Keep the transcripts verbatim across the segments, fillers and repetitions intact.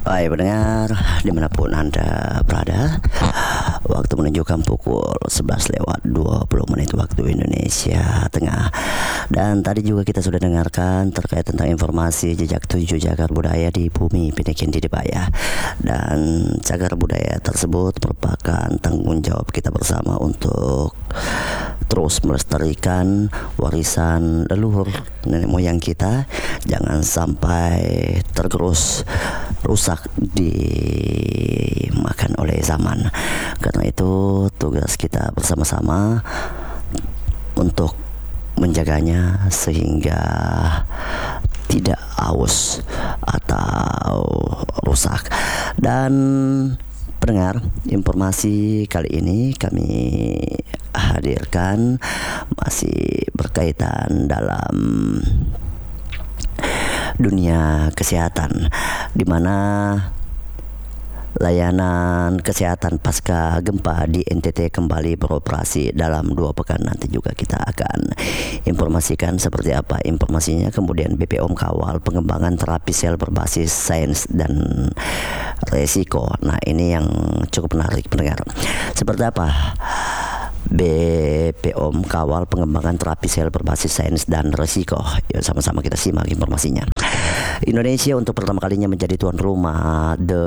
Hai pendengar, dimanapun Anda berada, waktu menunjukkan pukul sebelas lewat dua puluh menit waktu Indonesia Tengah. Dan tadi juga kita sudah dengarkan terkait tentang informasi jejak tujuh cagar budaya di bumi Pinegin Didibaya. Dan cagar budaya tersebut merupakan tanggung jawab kita bersama untuk terus melestarikan warisan leluhur nenek moyang kita, jangan sampai tergerus rusak dimakan oleh zaman. Karena itu tugas kita bersama-sama untuk menjaganya sehingga tidak aus atau rusak. Dan pendengar, informasi kali ini kami hadirkan masih berkaitan dalam dunia kesehatan, di mana layanan kesehatan pasca gempa di N T T kembali beroperasi dalam dua pekan. Nanti juga kita akan informasikan seperti apa informasinya. Kemudian B P O M kawal pengembangan terapi sel berbasis sains dan resiko. Nah, ini yang cukup menarik pendengar. Seperti apa B P O M kawal pengembangan terapi sel berbasis sains dan resiko? Yuk sama-sama kita simak informasinya. Indonesia untuk pertama kalinya menjadi tuan rumah The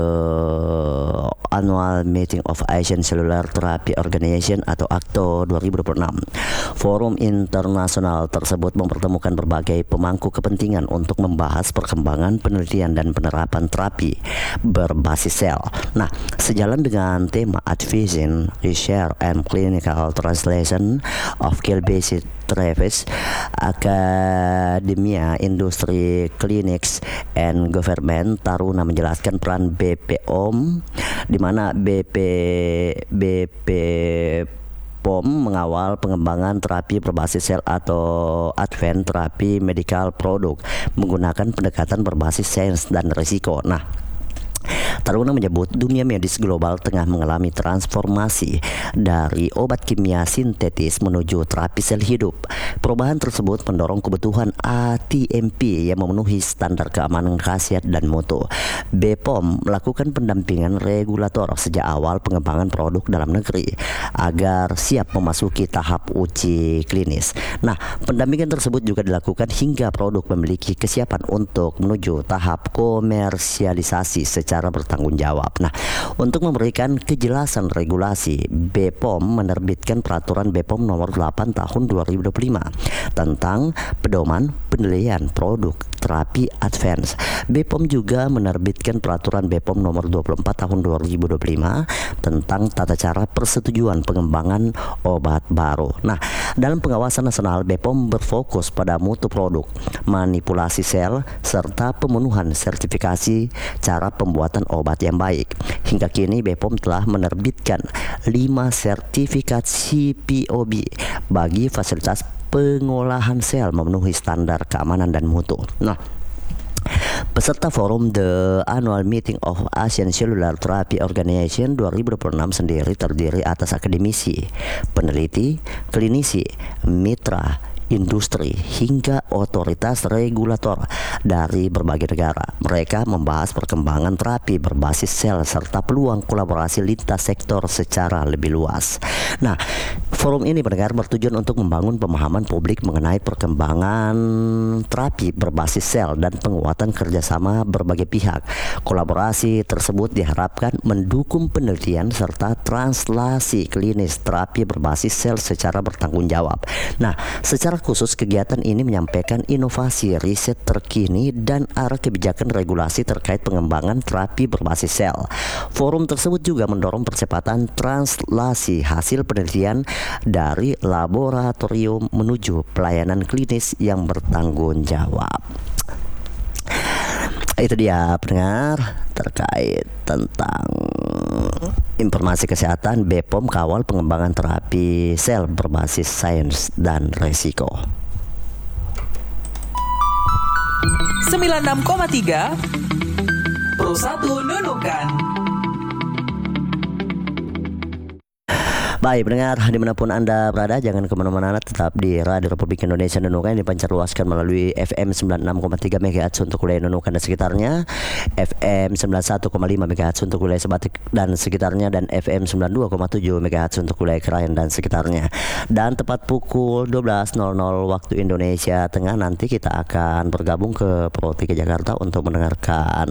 Annual Meeting of Asian Cellular Therapy Organization atau A C T O dua ribu dua puluh enam. Forum internasional tersebut mempertemukan berbagai pemangku kepentingan untuk membahas perkembangan penelitian dan penerapan terapi berbasis sel. Nah, sejalan dengan tema Advancing Research and Clinical Translation of Cell-Based Therapies, Akademia Industri Clinics and Government Taruna menjelaskan peran B P O M, di mana B P B P P O M mengawal pengembangan terapi berbasis sel atau Advanced Therapy Medical Product menggunakan pendekatan berbasis sains dan risiko. Nah, Taruna menyebut dunia medis global tengah mengalami transformasi dari obat kimia sintetis menuju terapi sel hidup. Perubahan tersebut mendorong kebutuhan A T M P yang memenuhi standar keamanan khasiat dan mutu. B P O M melakukan pendampingan regulator sejak awal pengembangan produk dalam negeri agar siap memasuki tahap uji klinis. Nah, pendampingan tersebut juga dilakukan hingga produk memiliki kesiapan untuk menuju tahap komersialisasi secara bertanggung jawab. Nah, untuk memberikan kejelasan regulasi, B P O M menerbitkan peraturan B P O M nomor delapan tahun dua ribu dua puluh lima tentang pedoman penilaian produk terapi advance. B P O M juga menerbitkan peraturan B P O M nomor dua puluh empat tahun dua ribu dua puluh lima tentang tata cara persetujuan pengembangan obat baru. Nah, dalam pengawasan nasional, B P O M berfokus pada mutu produk, manipulasi sel, serta pemenuhan sertifikasi cara pembuatan obat yang baik. Hingga kini B P O M telah menerbitkan lima sertifikat C P O B bagi fasilitas pengolahan sel memenuhi standar keamanan dan mutu. Nah, peserta forum The Annual Meeting of Asian Cellular Therapy Organization dua ribu dua puluh enam sendiri terdiri atas akademisi, peneliti, klinisi, mitra industri, hingga otoritas regulator dari berbagai negara. Mereka membahas perkembangan terapi berbasis sel serta peluang kolaborasi lintas sektor secara lebih luas. Nah, forum ini pendengar bertujuan untuk membangun pemahaman publik mengenai perkembangan terapi berbasis sel dan penguatan kerjasama berbagai pihak. Kolaborasi tersebut diharapkan mendukung penelitian serta translasi klinis terapi berbasis sel secara bertanggung jawab. Nah, secara khusus kegiatan ini menyampaikan inovasi riset terkini dan arah kebijakan regulasi terkait pengembangan terapi berbasis sel. Forum tersebut juga mendorong percepatan translasi hasil penelitian dari laboratorium menuju pelayanan klinis yang bertanggung jawab. Itu dia pendengar terkait tentang informasi kesehatan B P O M kawal pengembangan terapi sel berbasis sains dan resiko. sembilan puluh enam koma tiga Pro satu Nunukan. Baik pendengar dimanapun Anda berada, jangan kemana-mana, tetap di Radio Republik Indonesia Nunukan yang dipancar luaskan melalui F M sembilan puluh enam koma tiga megahertz untuk wilayah Nunukan dan sekitarnya, F M sembilan puluh satu koma lima megahertz untuk wilayah Sebatik dan sekitarnya, dan F M sembilan puluh dua koma tujuh megahertz untuk wilayah Krayan dan sekitarnya. Dan tepat pukul dua belas nol nol waktu Indonesia Tengah nanti kita akan bergabung ke Pro tiga Jakarta untuk mendengarkan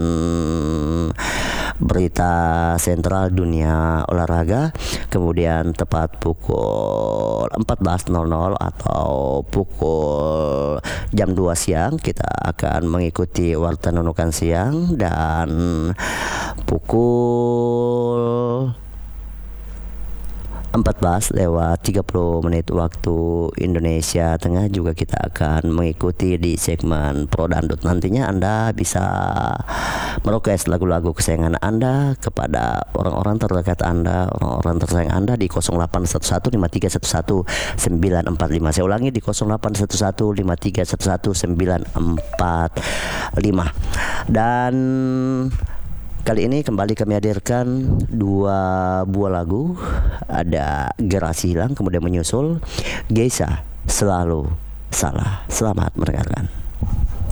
berita sentral dunia olahraga. Kemudian tepat pukul empat belas nol nol atau pukul jam dua siang kita akan mengikuti Warta Nunukan Siang, dan pukul empat belas lewat tiga puluh menit waktu Indonesia Tengah juga kita akan mengikuti di segmen Pro Dangdut. Nantinya Anda bisa merequest lagu-lagu kesayangan Anda kepada orang-orang terdekat Anda, orang-orang tersayang Anda di nol delapan satu satu lima tiga satu satu sembilan empat lima. Saya ulangi, di nol delapan satu satu lima tiga satu satu sembilan empat lima. Dan kali ini kembali kami hadirkan dua buah lagu. Ada Gerasi Hilang, kemudian menyusul Geisha Selalu Salah. Selamat mendengarkan.